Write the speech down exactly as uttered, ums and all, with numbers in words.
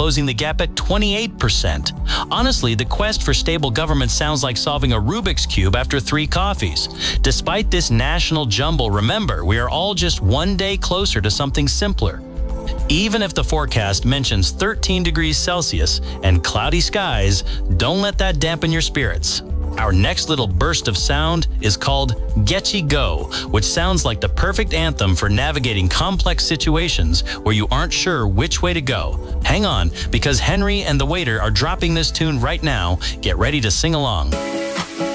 closing the gap at twenty-eight percent. Honestly, the quest for stable government sounds like solving a Rubik's Cube after three coffees. Despite this national jumble, remember, we are all just one day closer to something simpler. Even if the forecast mentions thirteen degrees Celsius and cloudy skies, don't let that dampen your spirits. Our next little burst of sound is called Getchy Go, which sounds like the perfect anthem for navigating complex situations where you aren't sure which way to go. Hang on, because Henry and the waiter are dropping this tune right now. Get ready to sing along.